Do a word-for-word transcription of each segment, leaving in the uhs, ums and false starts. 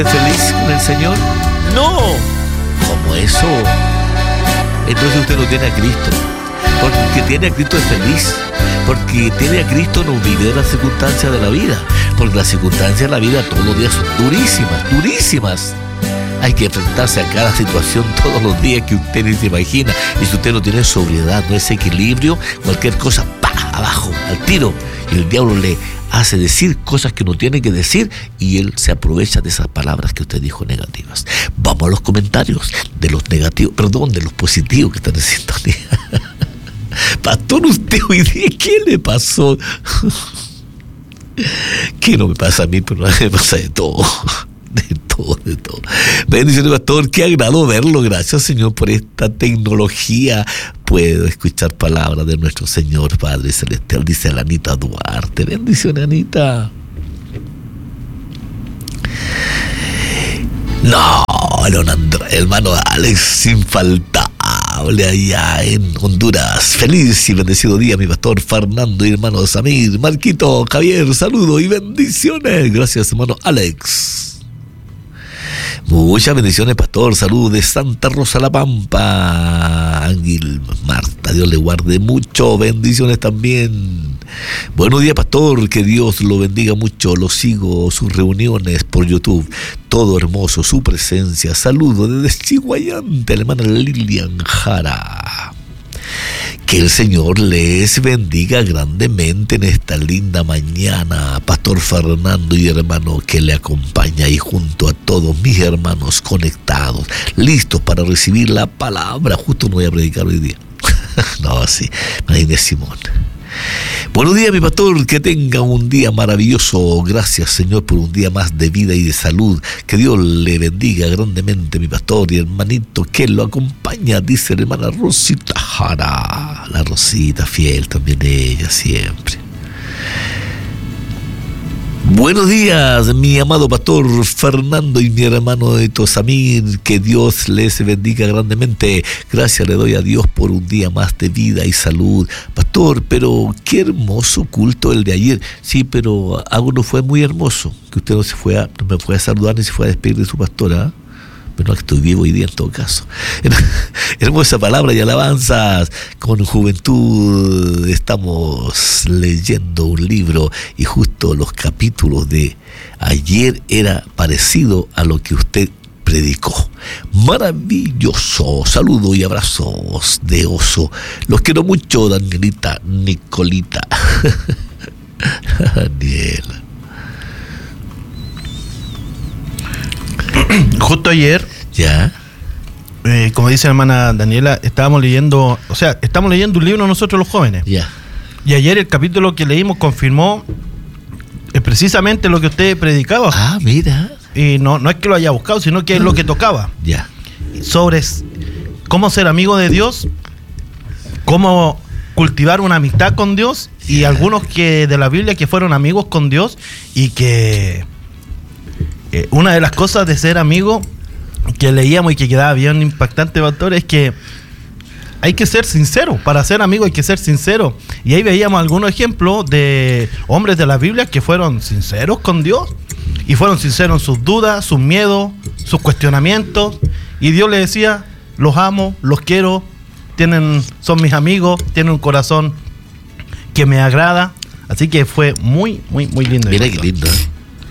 feliz con el Señor? No. ¿Cómo eso? Entonces usted no tiene a Cristo. Porque el que tiene a Cristo es feliz. Porque tiene a Cristo no vive las circunstancias de la vida. Porque las circunstancias de la vida todos los días son durísimas, durísimas. Hay que enfrentarse a cada situación todos los días que usted ni se imagina. Y si usted no tiene sobriedad, no es equilibrio, cualquier cosa, ¡pah!, abajo, al tiro. Y el diablo le hace decir cosas que no tiene que decir y él se aprovecha de esas palabras que usted dijo negativas. Vamos a los comentarios de los negativos, perdón, de los positivos que están en sintonía. Pastor, usted hoy día, ¿qué le pasó? ¿Qué no me pasa a mí? Pero me pasa de todo. De todo, de todo. Bendiciones, pastor, qué agrado verlo. Gracias, Señor, por esta tecnología. Puedo escuchar palabras de nuestro Señor Padre Celestial, dice Anita Duarte. Bendiciones, Anita. No, hermano Alex, infaltable allá en Honduras. Feliz y bendecido día, mi pastor Fernando y hermano Samir, Marquito, Javier, saludo y bendiciones. Gracias, hermano Alex. Muchas bendiciones, pastor. Saludos de Santa Rosa La Pampa. Ángel Marta, Dios le guarde mucho. Bendiciones también. Buenos días, pastor. Que Dios lo bendiga mucho. Lo sigo, sus reuniones por YouTube. Todo hermoso, su presencia. Saludos desde Chihuayante, la hermana Lilian Jara. Que el Señor les bendiga grandemente en esta linda mañana, pastor Fernando y hermano que le acompaña, y junto a todos mis hermanos conectados, listos para recibir la palabra. Justo no voy a predicar hoy día. No, sí, María Simón. Buenos días, mi pastor, que tenga un día maravilloso. Gracias, Señor, por un día más de vida y de salud. Que Dios le bendiga grandemente, mi pastor y hermanito que lo acompaña, dice la hermana Rosita Jara. La Rosita, fiel también ella, siempre. Buenos días, mi amado pastor Fernando y mi hermano Samir, que Dios les bendiga grandemente. Gracias le doy a Dios por un día más de vida y salud. Pastor, pero qué hermoso culto el de ayer. Sí, pero algo no fue muy hermoso, que usted no se fue a, no me fue a saludar ni se fue a despedir de su pastora, ¿eh? Pero estoy vivo hoy día en todo caso. Hermosa palabra y alabanzas. Con juventud estamos leyendo un libro y justo los capítulos de ayer era parecido a lo que usted predicó. Maravilloso. Saludos y abrazos de oso. Los quiero mucho, Danielita, Nicolita. Daniela. Justo ayer, ya, eh, como dice la hermana Daniela, estábamos leyendo, o sea, estamos leyendo un libro nosotros los jóvenes. ya. Y ayer el capítulo que leímos confirmó eh, precisamente lo que usted predicaba. Ah, mira. Y no, no es que lo haya buscado, sino que es lo que tocaba. Ya. Sobre cómo ser amigo de Dios, cómo cultivar una amistad con Dios, y ya. algunos que de la Biblia que fueron amigos con Dios y que eh, una de las cosas de ser amigo que leíamos y que quedaba bien impactante, pastor, es que hay que ser sincero. Para ser amigo hay que ser sincero. Y ahí veíamos algunos ejemplos de hombres de la Biblia que fueron sinceros con Dios y fueron sinceros en sus dudas, sus miedos, sus cuestionamientos, y Dios les decía: los amo, los quiero, tienen, son mis amigos, tienen un corazón que me agrada. Así que fue muy, muy, muy lindo. Mira qué lindo, ¿eh?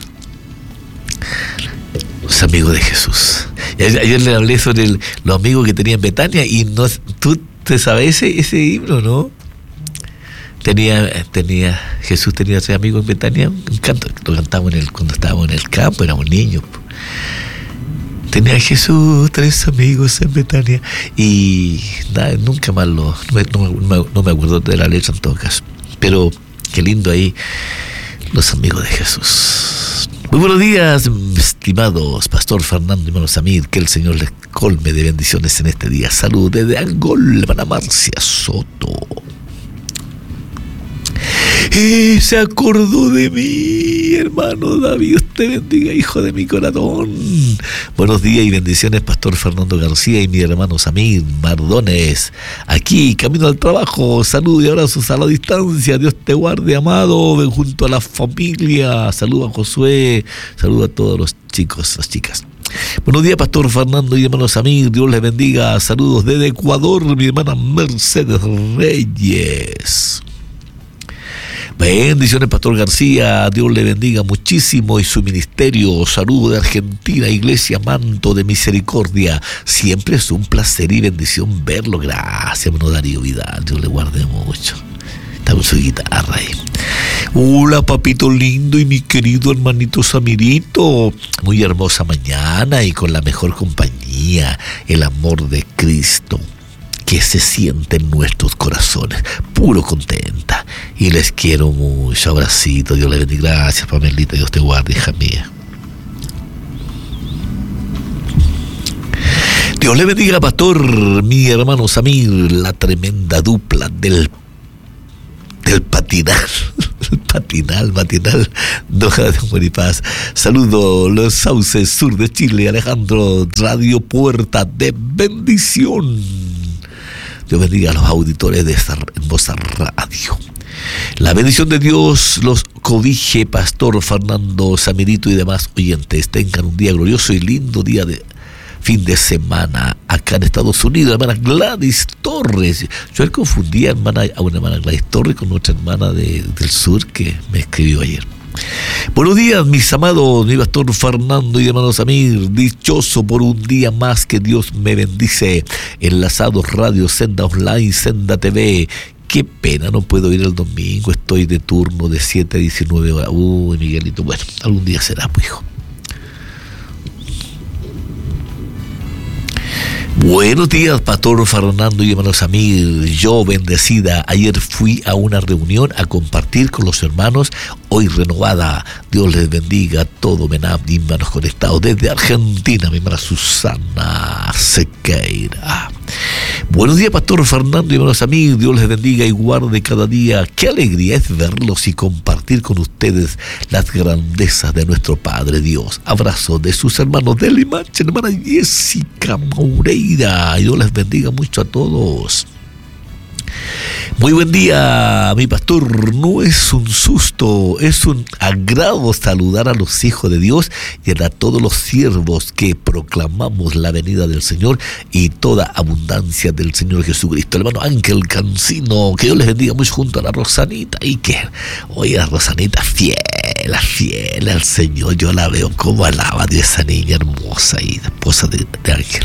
Los amigos de Jesús. Ayer le hablé sobre el, los amigos que tenía en Betania, y no, tú te sabes ese, ese himno, ¿no? Tenía, tenía, Jesús tenía tres amigos en Betania, un canto, lo cantábamos en el, cuando estábamos en el campo, éramos niños. Tenía Jesús tres amigos en Betania, y nada, nunca más lo, no, no, no me acuerdo de la letra en todo caso, pero qué lindo ahí, los amigos de Jesús. Muy buenos días, estimados pastor Fernando y hermano Samir, que el Señor les colme de bendiciones en este día. Salud desde Angol, hermana Marcia Soto. Eh, se acordó de mí, hermano David. Dios te bendiga, hijo de mi corazón. Buenos días y bendiciones, Pastor Fernando García y mi hermano Samir Mardones. Aquí, camino al trabajo. Saludos y abrazos a la distancia. Dios te guarde, amado. Ven junto a la familia. Saludos a Josué. Saludos a todos los chicos, las chicas. Buenos días, Pastor Fernando y hermano Samir. Dios les bendiga. Saludos desde Ecuador, mi hermana Mercedes Reyes. Bendiciones, Pastor García. Dios le bendiga muchísimo y su ministerio. Saludos de Argentina, Iglesia Manto de Misericordia. Siempre es un placer y bendición verlo. Gracias, hermano Darío Vidal. Dios le guarde mucho. Está con su guitarra ahí. Hola, papito lindo y mi querido hermanito Samirito. Muy hermosa mañana y con la mejor compañía, el amor de Cristo que se siente en nuestros corazones, puro contenta. Y les quiero mucho. Abracito, Dios le bendiga. Gracias, Pamelita, Dios te guarde, hija mía. Dios le bendiga, pastor, mi hermano Samir, la tremenda dupla del del patinal, el patinal, matinal, Doha de Amor y Paz. Saludo los Sauces, sur de Chile, Alejandro, Radio Puerta de Bendición. Dios bendiga a los auditores de esta hermosa radio. La bendición de Dios los cobije, Pastor Fernando, Samirito y demás oyentes. Tengan un día glorioso y lindo día de fin de semana acá en Estados Unidos. Hermana Gladys Torres. Yo confundía hermana, a una hermana Gladys Torres con otra hermana de, del sur que me escribió ayer. Buenos días, mis amados, mi pastor Fernando y hermano Samir. Dichoso por un día más que Dios me bendice. Enlazados Radio, Senda Online, Senda T V. Qué pena, no puedo ir el domingo. Estoy de turno de siete a diecinueve horas. Uy, Miguelito, bueno, algún día será, pues, hijo. Buenos días, Pastor Fernando y hermanos Samir. Yo bendecida. Ayer fui a una reunión a compartir con los hermanos. Hoy renovada. Dios les bendiga a todo Menab y hermanos conectados desde Argentina. Mi hermana Susana Sequeira. Buenos días, Pastor Fernando y hermanos Samir. Dios les bendiga y guarde cada día. Qué alegría es verlos y compartir con ustedes las grandezas de nuestro Padre Dios. Abrazo de sus hermanos de Limache, hermana Jessica Moureira. Dios les bendiga mucho a todos. Muy buen día, mi pastor. No es un susto, es un agrado saludar a los hijos de Dios y a todos los siervos que proclamamos la venida del Señor y toda abundancia del Señor Jesucristo. Hermano Ángel Cancino, que Dios les bendiga mucho junto a la Rosanita. Y que, oye, la Rosanita fiel, fiel al Señor. Yo la veo como alaba a Dios, esa niña hermosa y esposa de, de Ángel.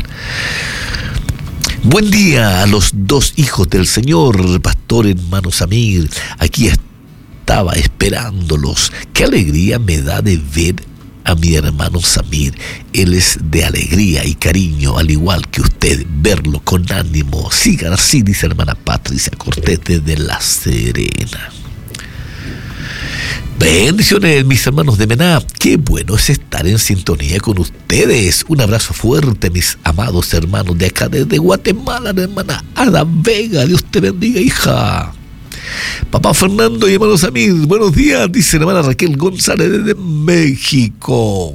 Buen día a los dos hijos del Señor, pastor hermano Samir. Aquí estaba esperándolos. Qué alegría me da de ver a mi hermano Samir. Él es de alegría y cariño, al igual que usted. Verlo con ánimo. Sigan así, dice hermana Patricia Cortés desde La Serena. Bendiciones, mis hermanos de Menab. Qué bueno es estar en sintonía con ustedes. Un abrazo fuerte, mis amados hermanos de acá desde Guatemala, la hermana Ada Vega. Dios te bendiga, hija. Papá Fernando y hermanos Samir, buenos días, dice la hermana Raquel González desde México.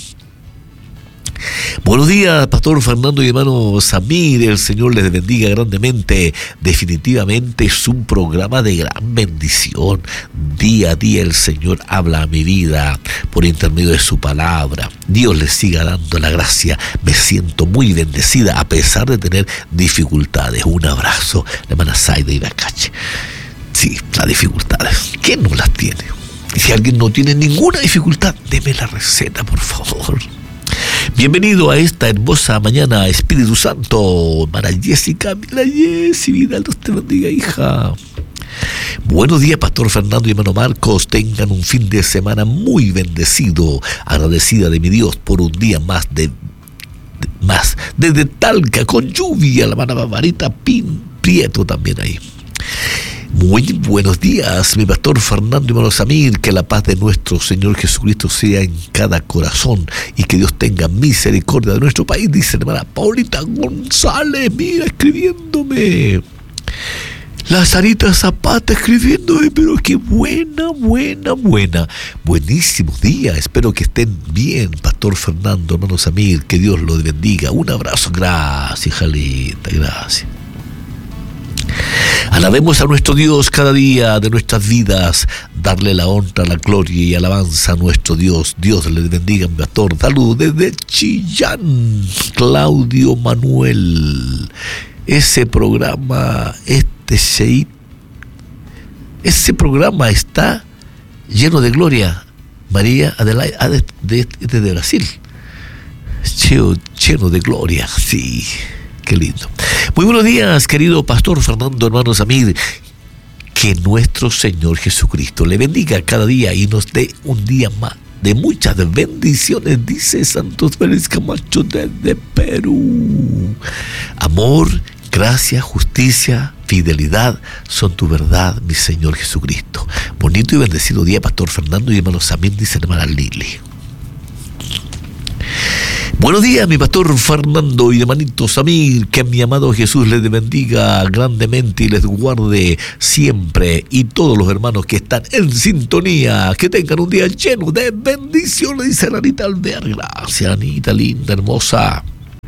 Buenos días, Pastor Fernando y hermano Samir. El Señor les bendiga grandemente. Definitivamente es un programa de gran bendición. Día a día el Señor habla a mi vida por intermedio de su palabra. Dios les siga dando la gracia. Me siento muy bendecida a pesar de tener dificultades. Un abrazo, la hermana Zaida y Bacache. Sí, las dificultades. ¿Quién no las tiene? Y si alguien no tiene ninguna dificultad, deme la receta, por favor. Bienvenido a esta hermosa mañana, Espíritu Santo. Hermana Jessica, mira Jessy, Vidal, Dios te bendiga, hija. Buenos días, Pastor Fernando y hermano Marcos. Tengan un fin de semana muy bendecido. Agradecida de mi Dios por un día más de, de más desde Talca con lluvia. La hermana Barbarita Pin Prieto también ahí. Muy buenos días, mi pastor Fernando y hermano Samir. Que la paz de nuestro Señor Jesucristo sea en cada corazón y que Dios tenga misericordia de nuestro país, dice la hermana Paulita González, mira, escribiéndome. La Sarita Zapata escribiéndome, pero qué buena, buena, buena. Buenísimos días, espero que estén bien, Pastor Fernando, hermano Samir, que Dios los bendiga. Un abrazo, gracias, Jalita, gracias. Alabemos a nuestro Dios cada día de nuestras vidas, darle la honra, la gloria y alabanza a nuestro Dios. Dios les bendiga, mi pastor. Saludos desde Chillán, Claudio Manuel. Ese programa, este Sheit, ese programa está lleno de gloria. María Adelaide, de, de, de Brasil. Lleno, lleno de gloria, sí. Qué lindo. Muy buenos días, querido Pastor Fernando, hermanos Samir. Que nuestro Señor Jesucristo le bendiga cada día y nos dé un día más de muchas bendiciones, dice Santos Félix Camacho desde Perú. Amor, gracia, justicia, fidelidad son tu verdad, mi Señor Jesucristo. Bonito y bendecido día, Pastor Fernando y hermanos Samir, dice hermana Lili. Buenos días, mi pastor Fernando y hermanito Samir, que mi amado Jesús les bendiga grandemente y les guarde siempre, y todos los hermanos que están en sintonía, que tengan un día lleno de bendiciones, dice Anita Alvear. Gracias, Anita, linda, hermosa.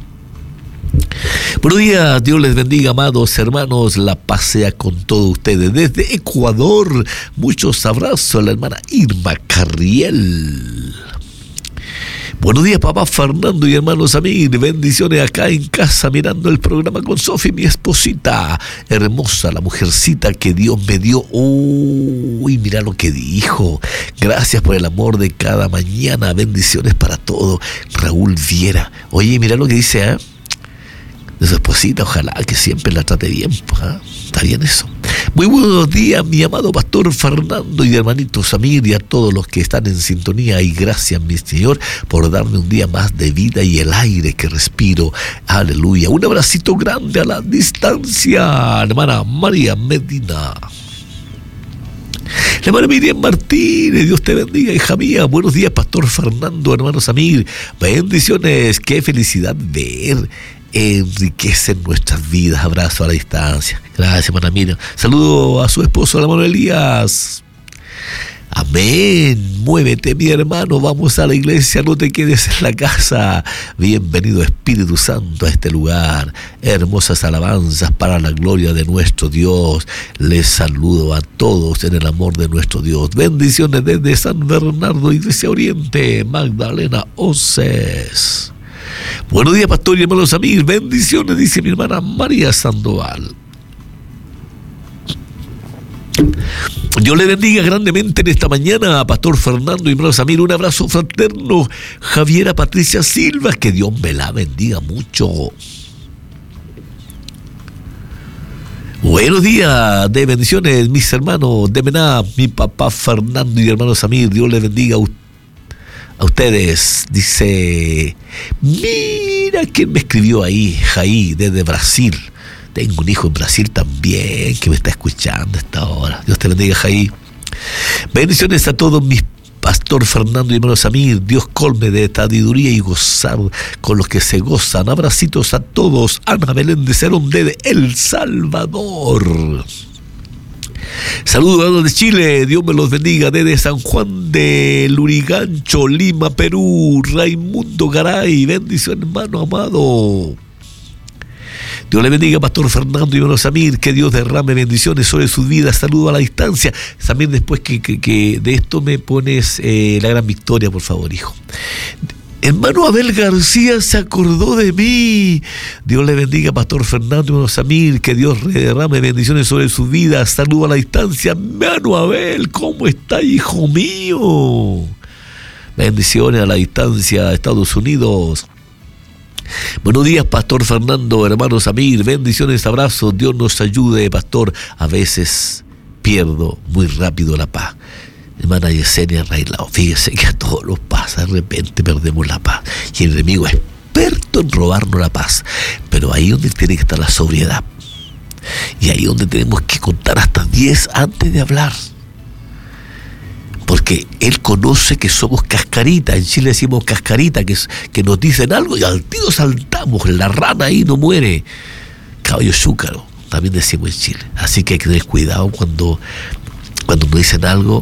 Buenos días, Dios les bendiga, amados hermanos, la paz sea con todos ustedes. Desde Ecuador, muchos abrazos a la hermana Irma Carriel. Buenos días, papá Fernando y hermanos Samir, bendiciones acá en casa mirando el programa con Sofi, mi esposita, hermosa, la mujercita que Dios me dio. Uy, mira lo que dijo. Gracias por el amor de cada mañana, bendiciones para todo. Raúl Viera. Oye, mira lo que dice, ¿eh? De su esposita, ojalá que siempre la trate bien, ¿eh? Está bien eso. Muy buenos días, mi amado pastor Fernando y hermanito Samir, y a todos los que están en sintonía, y gracias, mi Señor, por darme un día más de vida y el aire que respiro. Aleluya. Un abracito grande a la distancia, hermana María Medina. La hermana Miriam Martínez, Dios te bendiga, hija mía. Buenos días, pastor Fernando, hermano Samir. Bendiciones, qué felicidad ver. Enriquecen nuestras vidas. Abrazo a la distancia. Gracias, hermana Miriam. Saludo a su esposo, el hermano Elías. Amén. Muévete, mi hermano. Vamos a la iglesia. No te quedes en la casa. Bienvenido, Espíritu Santo, a este lugar. Hermosas alabanzas para la gloria de nuestro Dios. Les saludo a todos en el amor de nuestro Dios. Bendiciones desde San Bernardo, Iglesia Oriente. Magdalena Oces. Buenos días, pastor y hermanos Samir. Bendiciones, dice mi hermana María Sandoval. Dios le bendiga grandemente en esta mañana, pastor Fernando y hermanos Samir. Un abrazo fraterno. Javiera Patricia Silva, que Dios me la bendiga mucho. Buenos días de bendiciones, mis hermanos de Mená, mi papá Fernando y hermanos Samir. Dios le bendiga a ustedes. A ustedes, dice, mira quién me escribió ahí, Jaí, desde Brasil. Tengo un hijo en Brasil también que me está escuchando a esta hora. Dios te bendiga, Jaí. Bendiciones a todos mis pastor Fernando y hermanos Samir. Dios colme de sabiduría y gozar con los que se gozan. Abracitos a todos. Ana Belén de Cerón de El Salvador. Saludos de Chile, Dios me los bendiga. Desde San Juan de Lurigancho, Lima, Perú, Raimundo Garay, bendición, hermano amado. Dios le bendiga, pastor Fernando y hermano Samir, que Dios derrame bendiciones sobre su vida. Saludo a la distancia. También después que, que, que de esto me pones eh, la gran victoria, por favor, hijo. Hermano Abel García se acordó de mí. Dios le bendiga, pastor Fernando y hermano Samir, que Dios derrame bendiciones sobre su vida. Saludo a la distancia. Hermano Abel, ¿cómo está, hijo mío? Bendiciones a la distancia, Estados Unidos. Buenos días, pastor Fernando, hermano Samir, bendiciones, abrazos. Dios nos ayude, pastor. A veces pierdo muy rápido la paz. Hermana Yesenia Railao, fíjese que a todos los pasa, de repente perdemos la paz. Y el enemigo es experto en robarnos la paz. Pero ahí donde tiene que estar la sobriedad. Y ahí donde tenemos que contar hasta diez antes de hablar. Porque Él conoce que somos cascarita. En Chile decimos cascarita, que, es, que nos dicen algo y al tiro saltamos. La rana ahí no muere. Caballo chúcaro. también decimos en Chile. Así que hay que tener cuidado cuando, cuando nos dicen algo,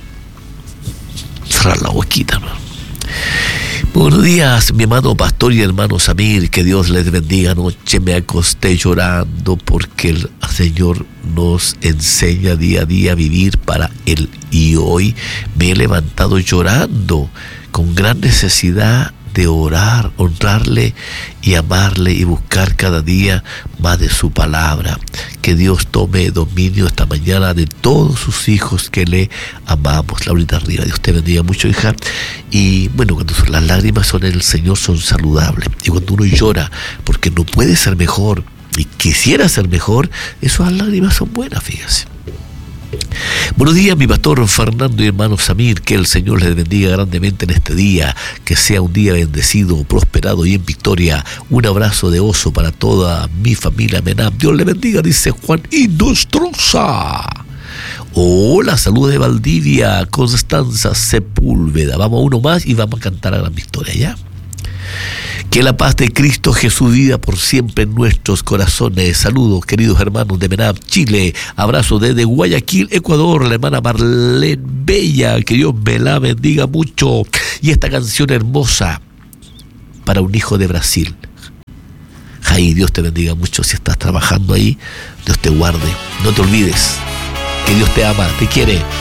cerrar la boquita, ¿no? Buenos días, mi hermano pastor y hermano Samir, que Dios les bendiga. Anoche me acosté llorando porque el Señor nos enseña día a día a vivir para Él, y hoy me he levantado llorando con gran necesidad de orar, honrarle y amarle y buscar cada día más de su palabra. Que Dios tome dominio esta mañana de todos sus hijos que le amamos. Laurita arriba, Dios te bendiga mucho, hija. Y bueno, cuando las lágrimas son en el Señor son saludables, y cuando uno llora porque no puede ser mejor y quisiera ser mejor, esas lágrimas son buenas, fíjese. Buenos días, mi pastor Fernando y hermano Samir, que el Señor les bendiga grandemente en este día, que sea un día bendecido, prosperado y en victoria. Un abrazo de oso para toda mi familia Menam. Dios le bendiga, dice Juan Indostroza. Hola, saludos de Valdivia, Constanza Sepúlveda. Vamos a uno más y vamos a cantar a Gran Victoria, ¿ya? Que la paz de Cristo Jesús viva por siempre en nuestros corazones. Saludos, queridos hermanos de Menab, Chile. Abrazo desde Guayaquil, Ecuador. La hermana Marlene Bella, que Dios me la bendiga mucho. Y esta canción hermosa para un hijo de Brasil. Jai, Dios te bendiga mucho. Si estás trabajando ahí, Dios te guarde. No te olvides que Dios te ama, te quiere.